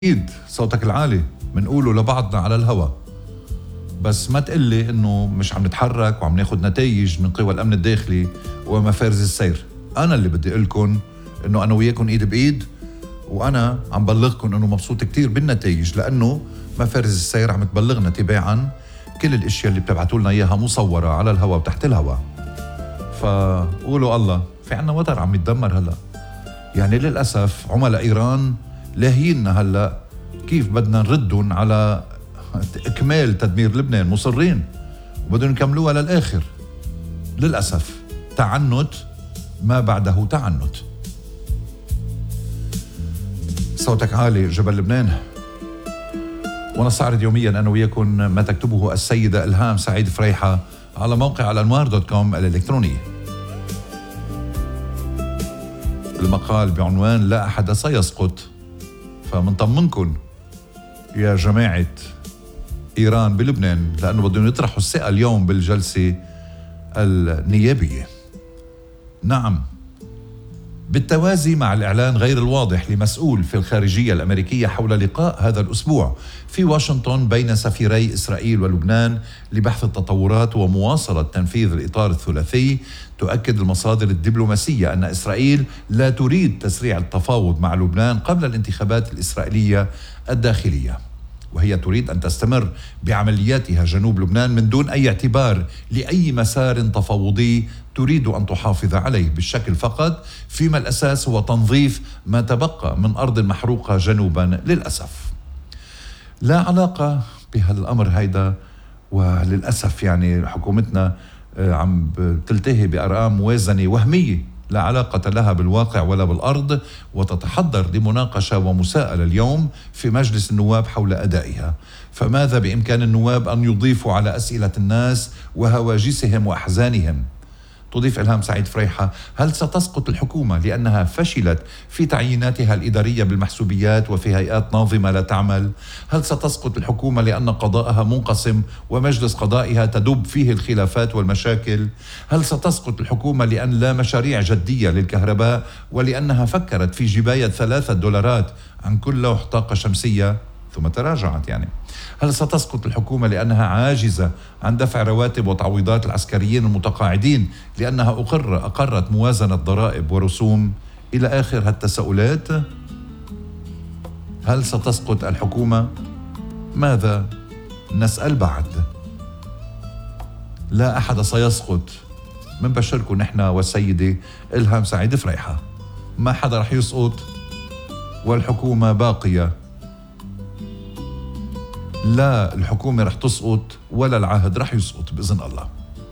أكيد صوتك العالي منقوله لبعضنا على الهوا، بس ما تقلي إنه مش عم نتحرك وعم ناخد نتائج من قوى الأمن الداخلي ومفارز السير. أنا اللي بدي أقولكن إنه أنا وياكن إيد بإيد، وأنا عم بلغكن إنه مبسوط كتير بالنتائج، لأنه مفارز السير عم تبلغنا تباعا كل الأشياء اللي بتبعتوا لنا إياها مصورة على الهوا وتحت الهوا. فقولوا الله، في عنا وتر عم يتدمر هلأ. يعني للأسف عملاء إيران لاهينا هلأ كيف بدنا نردهم على إكمال تدمير لبنان، مصرين وبدهم يكملوها للآخر. للأسف تعنت ما بعده تعنت. صوتك عالي جبل لبنان. ونستعرض يوميا أنا وياكم ما تكتبه السيدة إلهام سعيد فريحة على موقع الأنوار.com الإلكتروني. المقال بعنوان لا أحد سيسقط، فمنطمنكن يا جماعة إيران بلبنان، لأنه بدهم يطرحوا الثقة اليوم بالجلسة النيابية. نعم، بالتوازي مع الإعلان غير الواضح لمسؤول في الخارجية الأمريكية حول لقاء هذا الأسبوع في واشنطن بين سفيري إسرائيل ولبنان لبحث التطورات ومواصلة تنفيذ الإطار الثلاثي، تؤكد المصادر الدبلوماسية أن إسرائيل لا تريد تسريع التفاوض مع لبنان قبل الانتخابات الإسرائيلية الداخلية، وهي تريد أن تستمر بعملياتها جنوب لبنان من دون أي اعتبار لأي مسار تفاوضي تريد أن تحافظ عليه بالشكل فقط، فيما الأساس هو تنظيف ما تبقى من أرض محروقة جنوبا. للأسف لا علاقة بهالأمر هيدا، وللأسف يعني حكومتنا عم تلتهي بأرقام موازنة وهمية لا علاقة لها بالواقع ولا بالأرض، وتتحضر لمناقشة ومساءلة اليوم في مجلس النواب حول أدائها. فماذا بإمكان النواب أن يضيفوا على أسئلة الناس وهواجسهم وأحزانهم؟ تضيف إلهام سعيد فريحة: هل ستسقط الحكومة لأنها فشلت في تعييناتها الإدارية بالمحسوبيات وفي هيئات ناظمة لا تعمل؟ هل ستسقط الحكومة لأن قضاءها منقسم ومجلس قضائها تدب فيه الخلافات والمشاكل؟ هل ستسقط الحكومة لأن لا مشاريع جدية للكهرباء ولأنها فكرت في جباية $3 عن كل لوح طاقة شمسية ثم تراجعت؟ يعني هل ستسقط الحكومة لأنها عاجزة عن دفع رواتب وتعويضات العسكريين المتقاعدين لأنها أقرت موازنة ضرائب ورسوم؟ إلى آخر هالتساؤلات. هل ستسقط الحكومة؟ ماذا نسأل بعد؟ لا أحد سيسقط، من بشركم نحن والسيدة إلهام سعيد فريحة. ما حدا رح يسقط والحكومة باقية. لا الحكومة رح تسقط ولا العهد رح يسقط بإذن الله.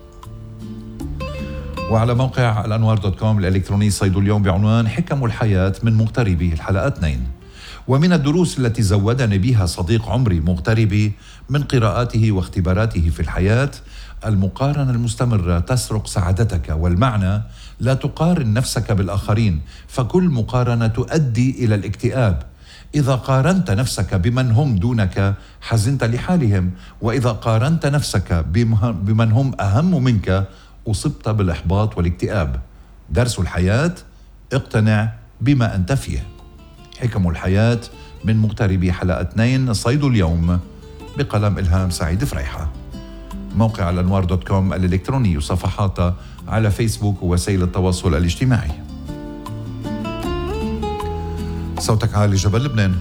وعلى موقع الأنوار.com الإلكتروني صيد اليوم بعنوان حكم الحياة من مغتربي، الحلقة 2. ومن الدروس التي زودني بها صديق عمري مغتربي من قراءاته واختباراته في الحياة: المقارنة المستمرة تسرق سعادتك، والمعنى لا تقارن نفسك بالآخرين، فكل مقارنة تؤدي إلى الاكتئاب. إذا قارنت نفسك بمن هم دونك حزنت لحالهم، وإذا قارنت نفسك بمن هم أهم منك أصبت بالإحباط والاكتئاب. درس الحياة: اقتنع بما أنت فيه. حكم الحياة من مغتربي، حلقة 2، صيد اليوم، بقلم إلهام سعيد فريحة. موقع الأنوار.com الإلكتروني وصفحاته على فيسبوك ووسائل التواصل الاجتماعي. صوتك عالي جبل لبنان.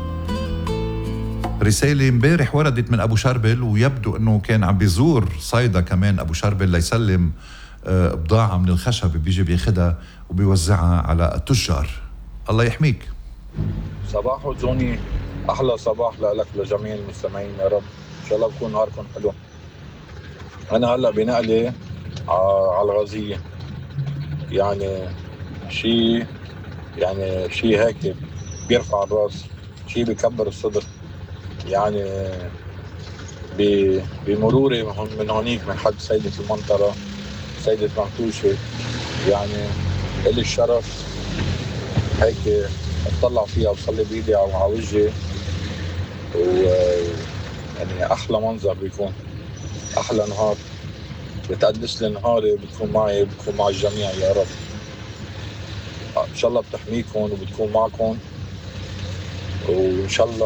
رسالة امبارح وردت من أبو شربل، ويبدو أنه كان عم بيزور صيدا كمان أبو شربل ليسلم بضاعة من الخشب بيجي بياخدها وبيوزعها على التجار. الله يحميك. صباح جوني، أحلى صباح لك لجميع المستمعين، يا رب إن شاء الله بكون نهاركم حلو. أنا هلأ بنقلي على الغازية، يعني شيء هيك بيرفع الراس، شيء بيكبر الصدر. يعني بمروري من هونيك من حد سيدة المنطرة، سيدة مهتوشة، يعني إلي الشرف هيك اطلع فيها وصلي بإيدي على وجهي، يعني أحلى منظر بيكون، أحلى نهار بتقدس لي نهاري، بتكون مع الجميع يا رب. إن شاء الله بتحميكم وبتكون معكم وان شاء الله